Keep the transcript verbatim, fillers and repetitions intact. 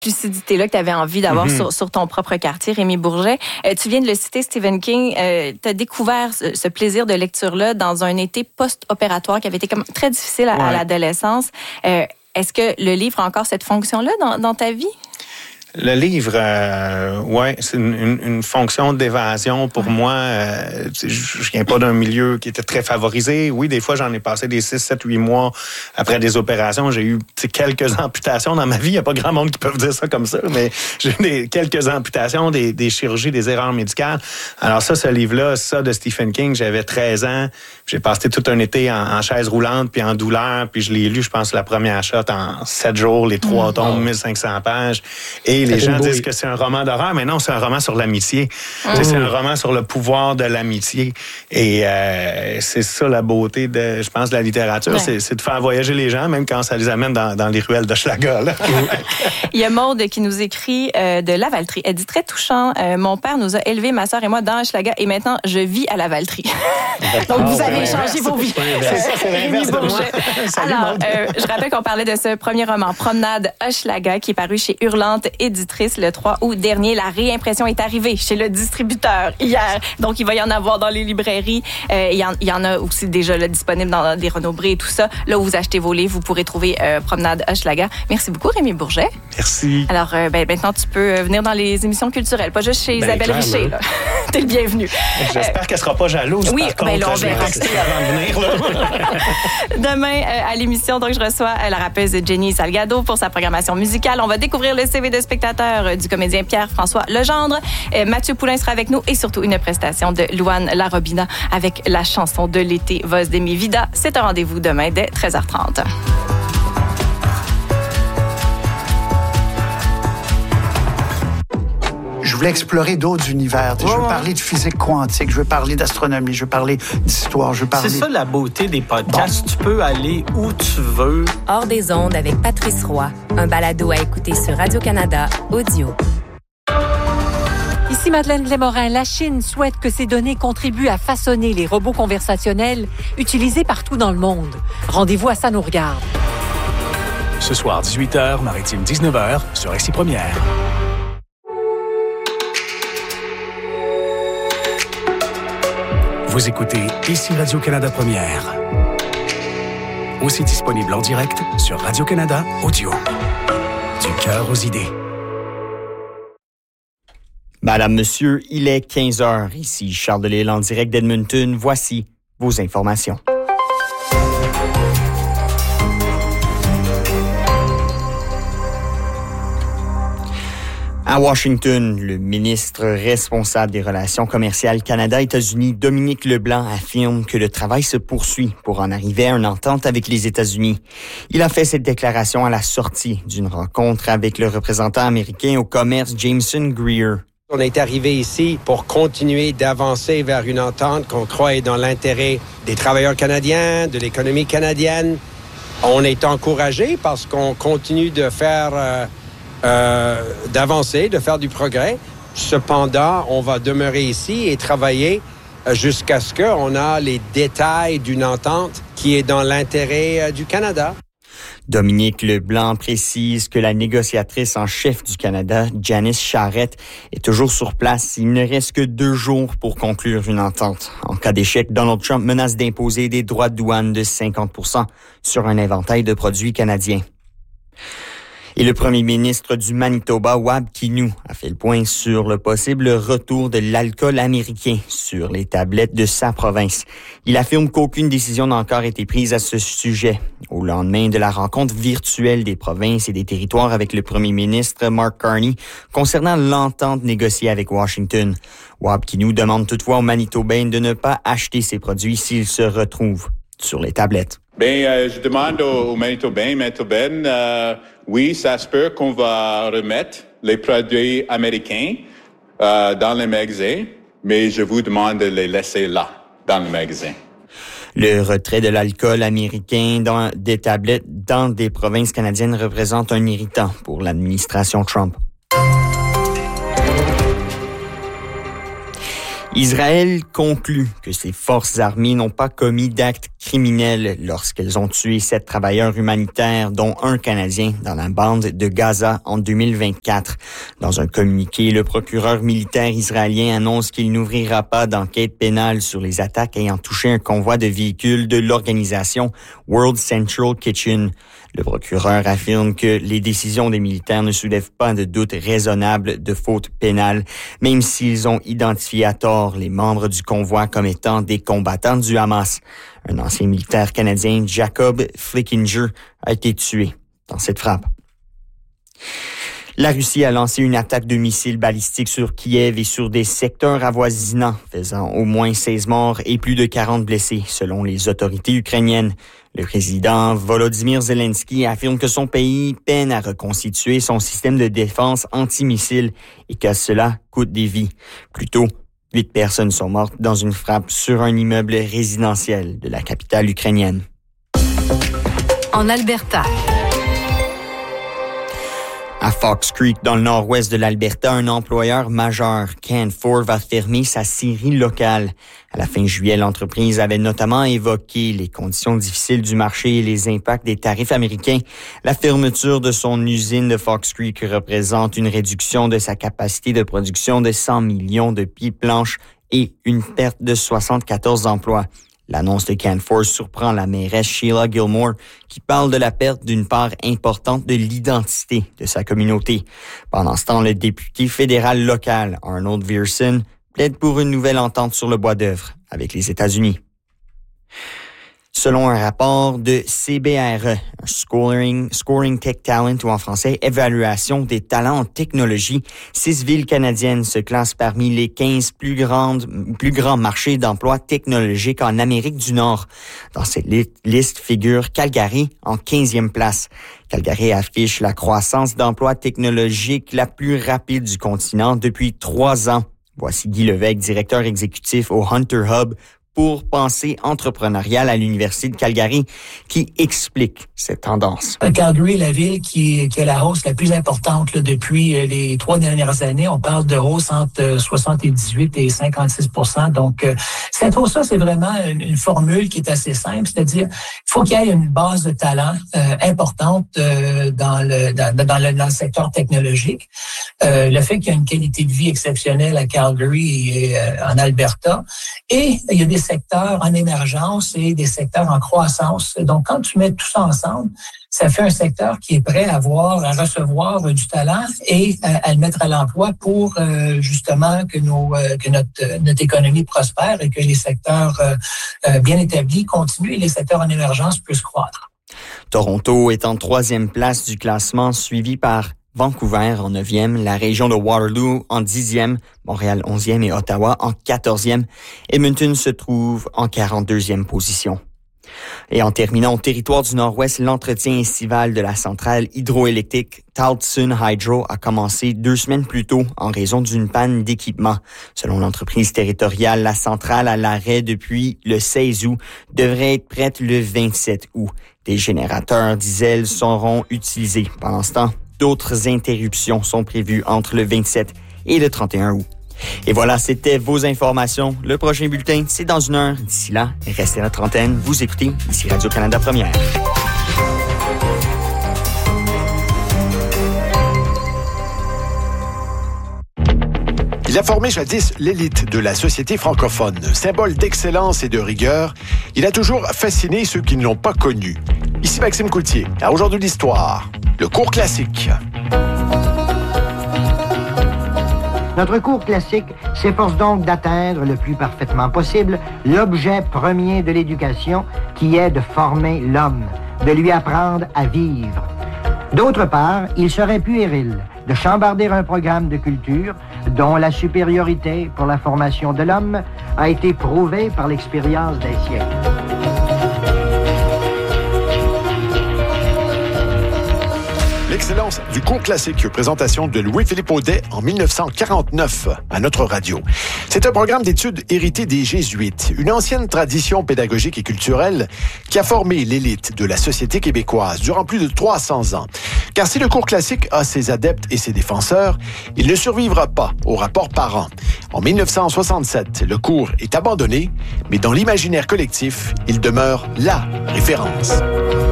lucidité-là que tu avais envie d'avoir mm-hmm. sur, sur ton propre quartier, Rémi Bourget. Euh, tu viens de le citer, Stephen King. Euh, tu as découvert ce, ce plaisir de lecture-là dans un été post-opératoire qui avait été comme très difficile à, ouais. à l'adolescence. Euh, est-ce que le livre a encore cette fonction-là dans, dans ta vie? Le livre, euh, ouais, c'est une, une, une fonction d'évasion pour ouais. moi. Euh, je, je viens pas d'un milieu qui était très favorisé. Oui, des fois, j'en ai passé des six, sept, huit mois après des opérations. J'ai eu quelques amputations dans ma vie. Il n'y a pas grand monde qui peut dire ça comme ça, mais j'ai eu des, quelques amputations, des, des chirurgies, des erreurs médicales. Alors ça, ce livre-là, ça de Stephen King, j'avais treize ans. J'ai passé tout un été en, en chaise roulante puis en douleur. Puis je l'ai lu, je pense, la première shot en sept jours, les trois mmh. tomes, mille cinq cents pages. Et les gens disent que c'est un roman d'horreur, mais non, c'est un roman sur l'amitié. Mmh. C'est un roman sur le pouvoir de l'amitié. Et euh, c'est ça la beauté, de, je pense, de la littérature. Ouais. C'est, c'est de faire voyager les gens, même quand ça les amène dans, dans les ruelles d'Hochelaga. Il y a Maude qui nous écrit euh, de Lavaltrie. Elle dit très touchant. Euh, mon père nous a élevés, ma sœur et moi, dans Hochelaga, et maintenant, je vis à Lavaltrie. Donc, vous avez changé vos vies. C'est ça, c'est l'inverse de moi. Salut, Alors, euh, je rappelle qu'on parlait de ce premier roman, Promenade Hochelaga, qui est paru chez Hurlante Éditrice le trois août dernier. La réimpression est arrivée chez le distributeur hier. Donc, il va y en avoir dans les librairies. Euh, il, y en, il y en a aussi déjà là, disponibles dans des Renaud-Bré et tout ça. Là où vous achetez vos livres, vous pourrez trouver euh, Promenade Hochelaga. Merci beaucoup, Rémi Bourget. Merci. Alors, euh, ben, maintenant, tu peux venir dans les émissions culturelles, pas juste chez ben, Isabelle clairement. Richer. Là. T'es le bienvenu. J'espère euh, qu'elle sera pas jalouse. Oui, par ben, contre, là, on je vais verra. rester avant de venir. Là. Demain, euh, à l'émission, donc, je reçois euh, la rappeuse Jenny Salgado pour sa programmation musicale. On va découvrir le C V de spectateur euh, du comédien Pierre-François Legendre. Euh, Mathieu Poulain sera avec nous et surtout une prestation de Louane Larobina avec la chanson de l'été Voz de mi vida. C'est un rendez-vous demain dès treize heures trente. Je voulais explorer d'autres univers. Je veux ouais, ouais. parler de physique quantique, je veux parler d'astronomie, je veux parler d'histoire, je veux parler... C'est ça la beauté des podcasts. Bon. Tu peux aller où tu veux. Hors des ondes avec Patrice Roy. Un balado à écouter sur Radio-Canada Audio. Ici Madeleine Lémorin. La Chine souhaite que ces données contribuent à façonner les robots conversationnels utilisés partout dans le monde. Rendez-vous à Ça nous regarde. Ce soir, dix-huit heures, Maritime dix-neuf heures, sur Ici Première. Vous écoutez Ici Radio-Canada Première. Aussi disponible en direct sur Radio-Canada Audio. Du cœur aux idées. Madame, Monsieur, il est quinze heures. Ici Charles Delisle en direct d'Edmonton. Voici vos informations. À Washington, le ministre responsable des relations commerciales Canada-États-Unis, Dominique Leblanc, affirme que le travail se poursuit pour en arriver à une entente avec les États-Unis. Il a fait cette déclaration à la sortie d'une rencontre avec le représentant américain au commerce Jameson Greer. On est arrivé ici pour continuer d'avancer vers une entente qu'on croit est dans l'intérêt des travailleurs canadiens, de l'économie canadienne. On est encouragé parce qu'on continue de faire... Euh, Euh, d'avancer, de faire du progrès. Cependant, on va demeurer ici et travailler jusqu'à ce qu'on a les détails d'une entente qui est dans l'intérêt du Canada. Dominique Leblanc précise que la négociatrice en chef du Canada, Janice Charette, est toujours sur place. Il ne reste que deux jours pour conclure une entente. En cas d'échec, Donald Trump menace d'imposer des droits de douane de cinquante pour cent sur un éventail de produits canadiens. Et le premier ministre du Manitoba, Wab Kinew, a fait le point sur le possible retour de l'alcool américain sur les tablettes de sa province. Il affirme qu'aucune décision n'a encore été prise à ce sujet. Au lendemain de la rencontre virtuelle des provinces et des territoires avec le premier ministre Mark Carney concernant l'entente négociée avec Washington, Wab Kinew demande toutefois aux Manitobains de ne pas acheter ces produits s'ils se retrouvent sur les tablettes. Bien, euh, je demande aux, aux Manitobains, Manitobaines, euh, oui, ça se peut qu'on va remettre les produits américains euh, dans les magasins, mais je vous demande de les laisser là, dans le magasin. Le retrait de l'alcool américain dans des tablettes dans des provinces canadiennes représente un irritant pour l'administration Trump. Israël conclut que ses forces armées n'ont pas commis d'actes criminels lorsqu'elles ont tué sept travailleurs humanitaires, dont un Canadien, dans la bande de Gaza en deux mille vingt-quatre. Dans un communiqué, le procureur militaire israélien annonce qu'il n'ouvrira pas d'enquête pénale sur les attaques ayant touché un convoi de véhicules de l'organisation World Central Kitchen. Le procureur affirme que les décisions des militaires ne soulèvent pas de doute raisonnable de faute pénale, même s'ils ont identifié à tort les membres du convoi comme étant des combattants du Hamas. Un ancien militaire canadien, Jacob Flickinger, a été tué dans cette frappe. La Russie a lancé une attaque de missiles balistiques sur Kiev et sur des secteurs avoisinants, faisant au moins seize morts et plus de quarante blessés, selon les autorités ukrainiennes. Le président Volodymyr Zelensky affirme que son pays peine à reconstituer son système de défense anti-missiles et que cela coûte des vies. Plus tôt, huit personnes sont mortes dans une frappe sur un immeuble résidentiel de la capitale ukrainienne. En Alberta. À Fox Creek, dans le nord-ouest de l'Alberta, un employeur majeur, Canfor, va fermer sa scierie locale. À la fin juillet, l'entreprise avait notamment évoqué les conditions difficiles du marché et les impacts des tarifs américains. La fermeture de son usine de Fox Creek représente une réduction de sa capacité de production de cent millions de pieds planches et une perte de soixante-quatorze emplois. L'annonce de Canfor surprend la mairesse Sheila Gilmore, qui parle de la perte d'une part importante de l'identité de sa communauté. Pendant ce temps, le député fédéral local, Arnold Veerson, plaide pour une nouvelle entente sur le bois d'œuvre avec les États-Unis. Selon un rapport de C B R E, un Scoring, Scoring Tech Talent, ou en français, évaluation des talents en technologie, six villes canadiennes se classent parmi les quinze plus grandes, plus grands marchés d'emploi technologiques en Amérique du Nord. Dans cette liste figure Calgary en quinzième place. Calgary affiche la croissance d'emplois technologiques la plus rapide du continent depuis trois ans. Voici Guy Levesque, directeur exécutif au Hunter Hub pour pensée entrepreneuriale à l'Université de Calgary, qui explique cette tendance. Calgary est la ville qui, qui a la hausse la plus importante là, depuis les trois dernières années. On parle de hausse entre soixante-dix-huit et cinquante-six pour cent. Donc, cette hausse-là, c'est vraiment une, une formule qui est assez simple, c'est-à-dire il faut qu'il y ait une base de talent euh, importante euh, dans, le, dans, dans, le, dans le secteur technologique. Euh, le fait qu'il y a une qualité de vie exceptionnelle à Calgary et euh, en Alberta. Et il y a des secteurs en émergence et des secteurs en croissance. Donc, quand tu mets tout ça ensemble, ça fait un secteur qui est prêt à avoir, à recevoir du talent et à, à le mettre à l'emploi pour euh, justement que nos euh, que notre notre économie prospère et que les secteurs euh, bien établis continuent et les secteurs en émergence puissent croître. Toronto est en troisième place du classement, suivi par Vancouver en neuvième, la région de Waterloo en dixième, Montréal onzième et Ottawa en quatorzième. Edmonton se trouve en quarante-deuxième position. Et en terminant au territoire du Nord-Ouest, l'entretien estival de la centrale hydroélectrique Towson Hydro a commencé deux semaines plus tôt en raison d'une panne d'équipement. Selon l'entreprise territoriale, la centrale à l'arrêt depuis le seize août devrait être prête le vingt-sept août. Des générateurs diesel seront utilisés. Pendant ce temps, d'autres interruptions sont prévues entre le vingt-sept et le trente et un août. Et voilà, c'était vos informations. Le prochain bulletin, c'est dans une heure. D'ici là, restez à la trentaine. Vous écoutez ici Radio-Canada Première. Il a formé jadis l'élite de la société francophone. Symbole d'excellence et de rigueur, il a toujours fasciné ceux qui ne l'ont pas connu. Ici Maxime Coultier. À aujourd'hui l'histoire. Le cours classique. Notre cours classique s'efforce donc d'atteindre le plus parfaitement possible l'objet premier de l'éducation, qui est de former l'homme, de lui apprendre à vivre. D'autre part, il serait puéril de chambarder un programme de culture dont la supériorité pour la formation de l'homme a été prouvée par l'expérience des siècles. L'excellence du cours classique, présentation de Louis-Philippe Audet en dix-neuf cent quarante-neuf à notre radio. C'est un programme d'études hérité des Jésuites, une ancienne tradition pédagogique et culturelle qui a formé l'élite de la société québécoise durant plus de trois cents ans. Car si le cours classique a ses adeptes et ses défenseurs, il ne survivra pas au rapport parent. En mille neuf cent soixante-sept, le cours est abandonné, mais dans l'imaginaire collectif, il demeure la référence.